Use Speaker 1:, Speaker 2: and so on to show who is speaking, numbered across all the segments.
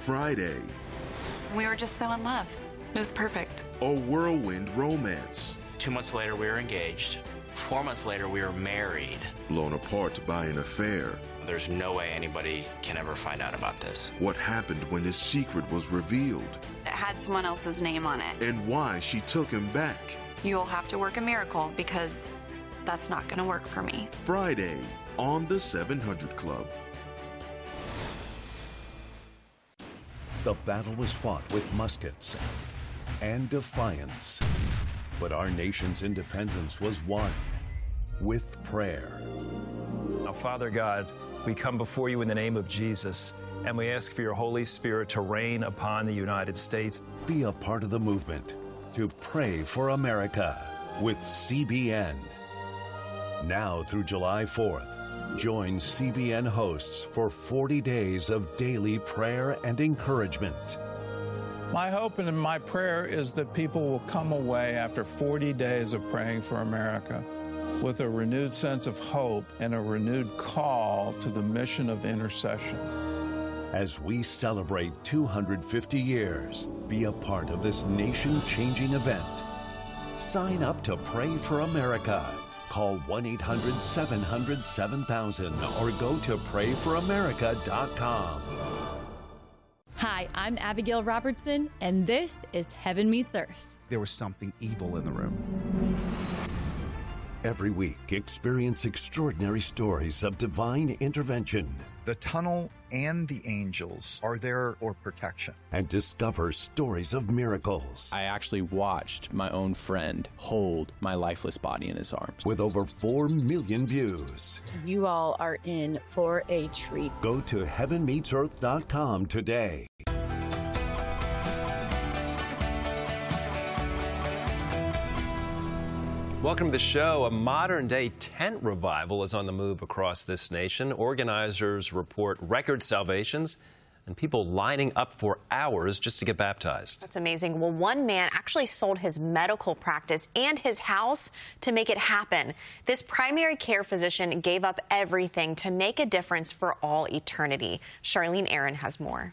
Speaker 1: Friday.
Speaker 2: We were just so in love. It was perfect.
Speaker 1: A whirlwind romance.
Speaker 3: 2 months later, we were engaged. 4 months later, we were married.
Speaker 1: Blown apart by an affair.
Speaker 3: There's no way anybody can ever find out about this.
Speaker 1: What happened when his secret was revealed.
Speaker 2: It had someone else's name on it.
Speaker 1: And why she took him back.
Speaker 2: You'll have to work a miracle because that's not going to work for me.
Speaker 1: Friday on the 700 Club.
Speaker 4: The battle was fought with muskets and defiance. But our nation's independence was won with prayer.
Speaker 5: Now, Father God, we come before you in the name of Jesus, and we ask for your Holy Spirit to reign upon the United States.
Speaker 4: Be a part of the movement to pray for America with CBN. Now through July 4th, join CBN hosts for 40 days of daily prayer and encouragement.
Speaker 6: My hope and my prayer is that people will come away after 40 days of praying for America with a renewed sense of hope and a renewed call to the mission of intercession.
Speaker 4: As we celebrate 250 years, be a part of this nation-changing event. Sign up to Pray for America. Call 1-800-700-7000 or go to prayforamerica.com.
Speaker 7: Hi, I'm Abigail Robertson, and this is Heaven Meets Earth.
Speaker 8: There was something evil in the room.
Speaker 4: Every week, experience extraordinary stories of divine intervention.
Speaker 8: The tunnel and the angels are there for protection.
Speaker 4: And discover stories of miracles.
Speaker 9: I actually watched my own friend hold my lifeless body in his arms.
Speaker 4: With over 4 million views.
Speaker 7: You all are in for a treat.
Speaker 4: Go to heavenmeetsearth.com today.
Speaker 10: Welcome to the show. A modern-day tent revival is on the move across this nation. Organizers report record salvations and people lining up for hours just to get baptized.
Speaker 11: That's amazing. Well, one man actually sold his medical practice and his house to make it happen. This primary care physician gave up everything to make a difference for all eternity. Charlene Aaron has more.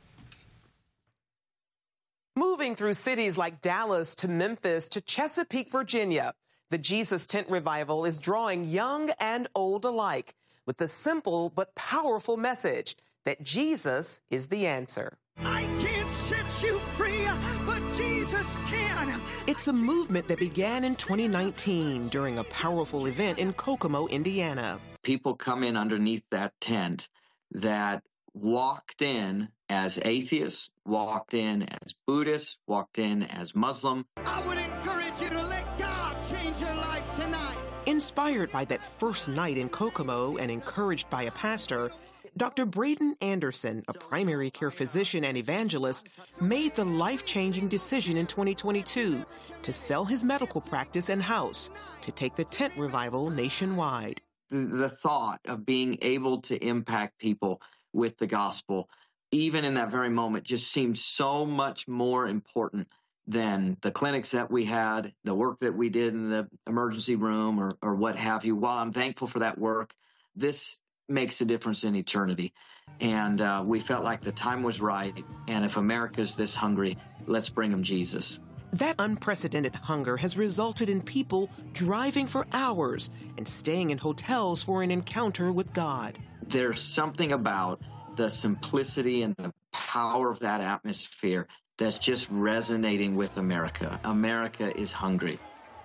Speaker 12: Moving through cities like Dallas to Memphis to Chesapeake, Virginia, the Jesus Tent Revival is drawing young and old alike with the simple but powerful message that Jesus is the answer.
Speaker 13: I can't set you free, but Jesus can.
Speaker 12: It's a movement that began in 2019 during a powerful event in Kokomo, Indiana.
Speaker 14: People come in underneath that tent that walked in as atheists, walked in as Buddhists, walked in as Muslim.
Speaker 13: I would encourage you to let God change your life tonight.
Speaker 12: Inspired by that first night in Kokomo and encouraged by a pastor, Dr. Braden Anderson, a primary care physician and evangelist, made the life-changing decision in 2022 to sell his medical practice and house to take the tent revival nationwide.
Speaker 14: The thought of being able to impact people with the gospel, even in that very moment, just seemed so much more important than the clinics that we had, the work that we did in the emergency room or what have you. While I'm thankful for that work, this makes a difference in eternity. And we felt like the time was right. And if America's this hungry, let's bring them Jesus.
Speaker 12: That unprecedented hunger has resulted in people driving for hours and staying in hotels for an encounter with God.
Speaker 14: There's something about the simplicity and the power of that atmosphere that's just resonating with America. America is hungry.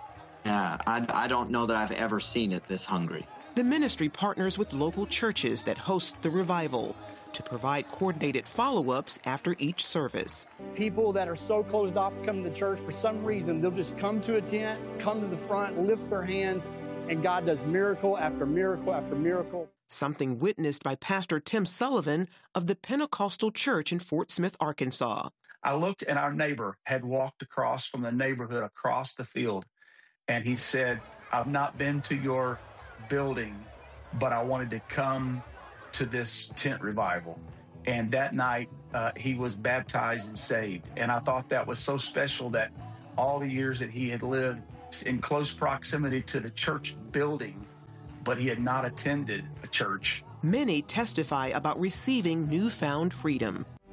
Speaker 14: I don't know that I've ever seen it this hungry.
Speaker 12: The ministry partners with local churches that host the revival to provide coordinated follow-ups after each service.
Speaker 15: People that are so closed off from coming to church, for some reason, they'll just come to a tent, come to the front, lift their hands, and God does miracle after miracle after miracle.
Speaker 12: Something witnessed by Pastor Tim Sullivan of the Pentecostal Church in Fort Smith, Arkansas.
Speaker 16: I looked and our neighbor had walked across from the neighborhood across the field, and he said, I've not been to your building, but I wanted to come to this tent revival. And that night, he was baptized and saved. And I thought that was so special that all the years that he had lived in close proximity to the church building, but he had not attended a church.
Speaker 12: Many testify about receiving newfound freedom.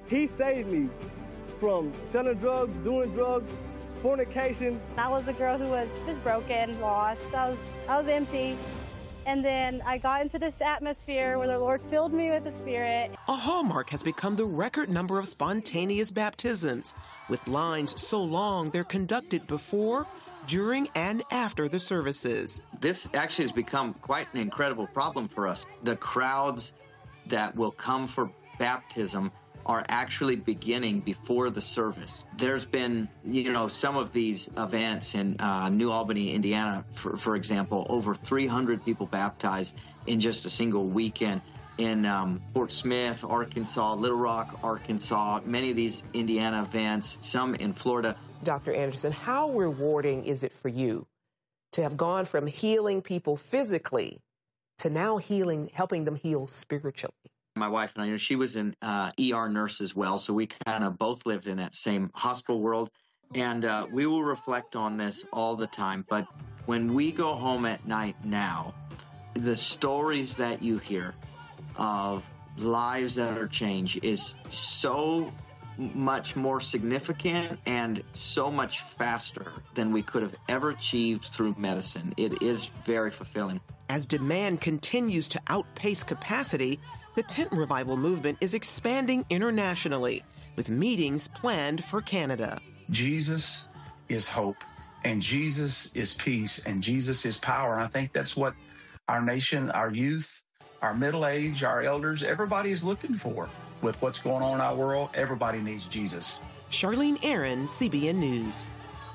Speaker 15: He saved me from selling drugs, doing drugs, fornication.
Speaker 17: I was a girl who was just broken, lost. I was empty. And then I got into this atmosphere where the Lord filled me with the Spirit.
Speaker 12: A hallmark has become the record number of spontaneous baptisms, with lines so long they're conducted before, during, and after the services.
Speaker 14: This actually has become quite an incredible problem for us. The crowds that will come for baptism are actually beginning before the service. There's been, some of these events in New Albany, Indiana, for example, over 300 people baptized in just a single weekend. In Fort Smith, Arkansas, Little Rock, Arkansas, many of these Indiana events, some in Florida.
Speaker 12: Dr. Anderson, how rewarding is it for you to have gone from healing people physically to now helping them heal spiritually?
Speaker 14: My wife and I, she was an ER nurse as well, so we kind of both lived in that same hospital world. And we will reflect on this all the time. But when we go home at night now, the stories that you hear of lives that are changed is so much more significant and so much faster than we could have ever achieved through medicine. It is very fulfilling.
Speaker 12: As demand continues to outpace capacity, the tent revival movement is expanding internationally, with meetings planned for Canada.
Speaker 16: Jesus is hope, and Jesus is peace, and Jesus is power. And I think that's what our nation, our youth, our middle age, our elders, everybody is looking for. With what's going on in our world, everybody needs Jesus.
Speaker 12: Charlene Aaron, CBN News.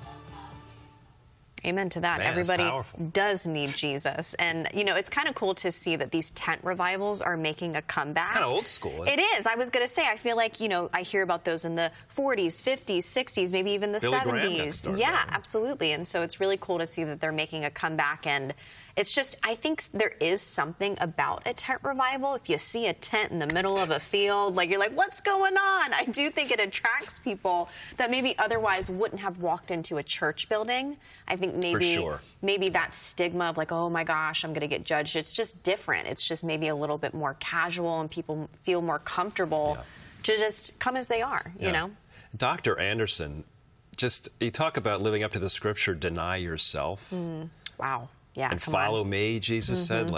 Speaker 11: Amen to that.
Speaker 10: Man,
Speaker 11: everybody does need Jesus. And, it's kind of cool to see that these tent revivals are making a comeback.
Speaker 10: It's kind of old school.
Speaker 11: It is. I was going to say, I feel like, I hear about those in the 40s, 50s, 60s, maybe even the 70s. Yeah, absolutely. And so it's really cool to see that they're making a comeback. And it's just, I think there is something about a tent revival. If you see a tent in the middle of a field, you're like, what's going on? I do think it attracts people that maybe otherwise wouldn't have walked into a church building. I think maybe that stigma of oh my gosh, I'm going to get judged. It's just different. It's just maybe a little bit more casual and people feel more comfortable to just come as they are, you know?
Speaker 10: Dr. Anderson, you talk about living up to the scripture, deny yourself.
Speaker 11: Wow. Yeah,
Speaker 10: and follow me, Jesus said.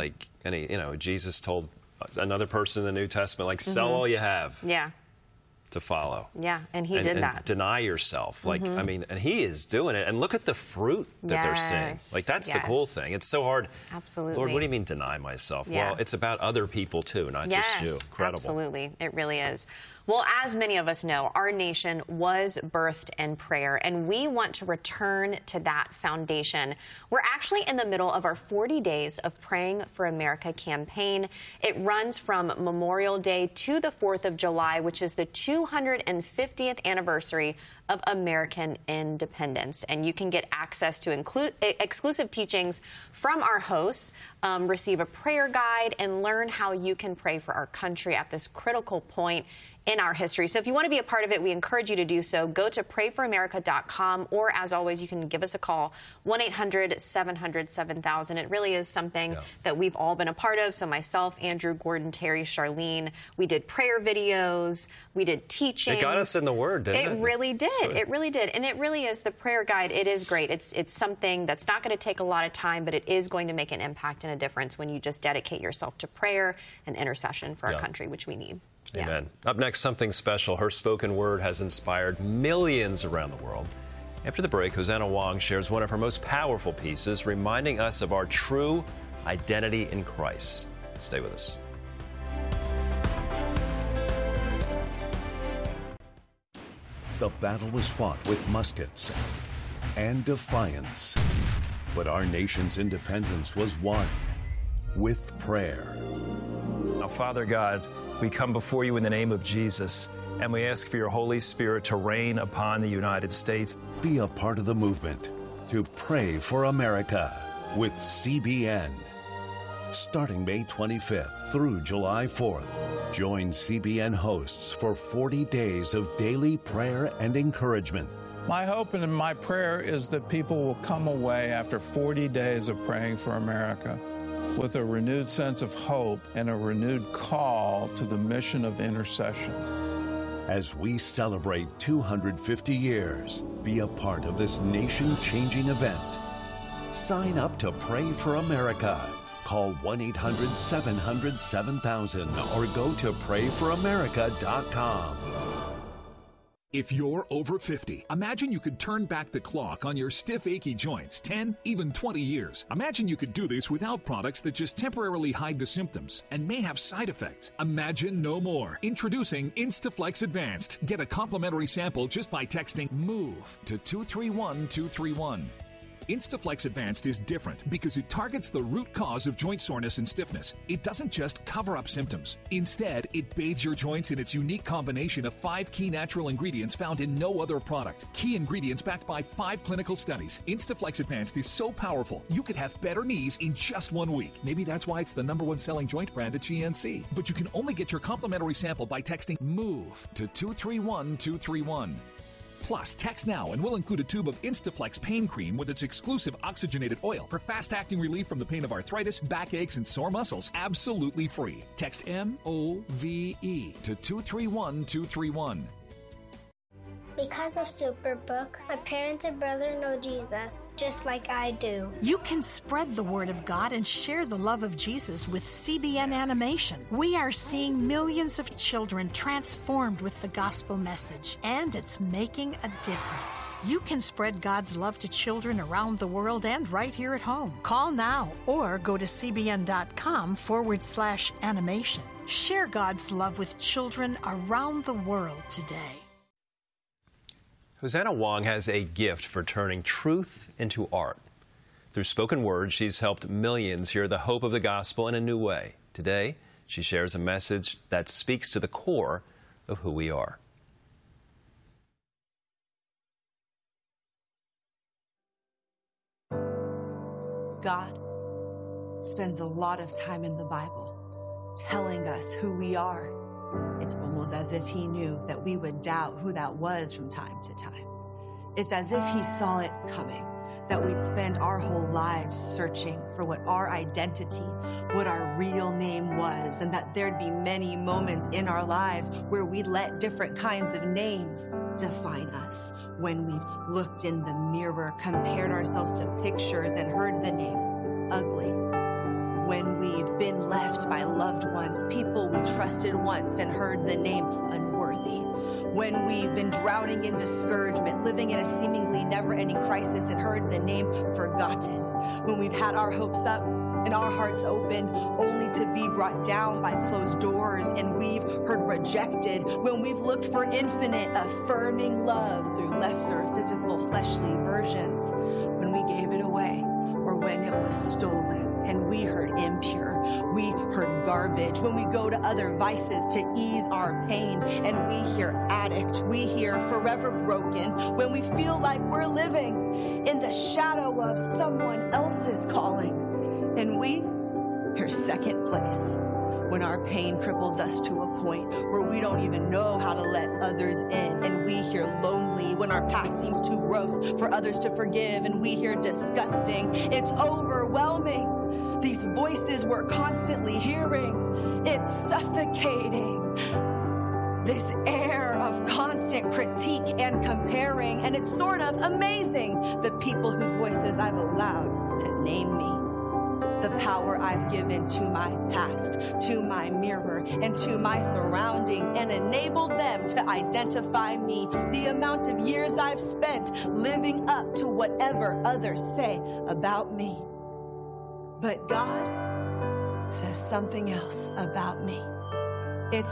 Speaker 10: Jesus told another person in the New Testament, sell all you have.
Speaker 11: Yeah.
Speaker 10: To follow.
Speaker 11: Yeah, and he did that.
Speaker 10: Deny yourself. And he is doing it. And look at the fruit that they're seeing. That's the cool thing. It's so hard.
Speaker 11: Absolutely.
Speaker 10: Lord, what do you mean deny myself?
Speaker 11: Yeah.
Speaker 10: Well, it's about other people too, not just you. Incredible.
Speaker 11: Absolutely. It really is. Well, as many of us know, our nation was birthed in prayer, and we want to return to that foundation. We're actually in the middle of our 40 Days of Praying for America campaign. It runs from Memorial Day to the 4th of July, which is the 250th anniversary of American independence. And you can get access to exclusive teachings from our hosts, receive a prayer guide, and learn how you can pray for our country at this critical point in our history. So if you want to be a part of it, we encourage you to do so. Go to prayforamerica.com, or as always, you can give us a call, 1-800-700-7000. It really is something that we've all been a part of. So myself, Andrew, Gordon, Terry, Charlene, we did prayer videos, we did teaching.
Speaker 10: It got us in the Word, didn't it?
Speaker 11: It really did. It really did. And it really is, the prayer guide, it is great. It's something that's not going to take a lot of time, but it is going to make an impact and a difference when you just dedicate yourself to prayer and intercession for our country, which we need.
Speaker 10: Amen. Up next, something special. Her spoken word has inspired millions around the world. After the break, Hosanna Wong shares one of her most powerful pieces, reminding us of our true identity in Christ. Stay with us.
Speaker 4: The battle was fought with muskets and defiance. But our nation's independence was won with prayer.
Speaker 5: Now, Father God, we come before you in the name of Jesus, and we ask for your Holy Spirit to reign upon the United States.
Speaker 4: Be a part of the movement to pray for America with CBN. Starting May 25th through July 4th, join CBN hosts for 40 days of daily prayer and encouragement.
Speaker 6: My hope and my prayer is that people will come away after 40 days of praying for America with a renewed sense of hope and a renewed call to the mission of intercession.
Speaker 4: As we celebrate 250 years, be a part of this nation-changing event. Sign up to Pray for America. Call 1-800-700-7000 or go to prayforamerica.com.
Speaker 18: If you're over 50, imagine you could turn back the clock on your stiff, achy joints 10, even 20 years. Imagine you could do this without products that just temporarily hide the symptoms and may have side effects. Imagine no more. Introducing Instaflex Advanced. Get a complimentary sample just by texting MOVE to 231231. Instaflex Advanced is different because it targets the root cause of joint soreness and stiffness. It doesn't just cover up symptoms. Instead, it bathes your joints in its unique combination of 5 key natural ingredients found in no other product. Key ingredients backed by 5 clinical studies. Instaflex Advanced is so powerful, you could have better knees in just 1 week. Maybe that's why it's the #1 selling joint brand at GNC. But you can only get your complimentary sample by texting MOVE to 231231. Plus, text now and we'll include a tube of Instaflex pain cream with its exclusive oxygenated oil for fast-acting relief from the pain of arthritis, backaches, and sore muscles, absolutely free. Text MOVE to 231231.
Speaker 19: Because of Superbook, my parents and brother know Jesus, just like I do.
Speaker 20: You can spread the word of God and share the love of Jesus with CBN Animation. We are seeing millions of children transformed with the gospel message, and it's making a difference. You can spread God's love to children around the world and right here at home. Call now or go to cbn.com/animation. Share God's love with children around the world today.
Speaker 10: Hosanna Wong has a gift for turning truth into art. Through spoken word, she's helped millions hear the hope of the gospel in a new way. Today, she shares a message that speaks to the core of who we are.
Speaker 21: God spends a lot of time in the Bible telling us who we are. It's almost as if he knew that we would doubt who that was from time to time. It's as if he saw it coming, that we'd spend our whole lives searching for what our identity, what our real name was, and that there'd be many moments in our lives where we'd let different kinds of names define us. When we've looked in the mirror, compared ourselves to pictures, and heard the name ugly. When we've been left by loved ones, people we trusted once, and heard the name unworthy. When we've been drowning in discouragement, living in a seemingly never-ending crisis, and heard the name forgotten. When we've had our hopes up and our hearts open, only to be brought down by closed doors, and we've heard rejected. When we've looked for infinite, affirming love through lesser physical, fleshly versions. When we gave it away, or when it was stolen, and we heard impure, we heard garbage. When we go to other vices to ease our pain, and we hear addict, we hear forever broken. When we feel like we're living in the shadow of someone else's calling, and we hear second place. When our pain cripples us to a point where we don't even know how to let others in, and we hear lonely. When our past seems too gross for others to forgive, and we hear disgusting. It's overwhelming. These voices we're constantly hearing, it's suffocating. This air of constant critique and comparing, and it's sort of amazing, the people whose voices I've allowed to name me. The power I've given to my past, to my mirror, and to my surroundings, and enabled them to identify me. The amount of years I've spent living up to whatever others say about me. But God says something else about me.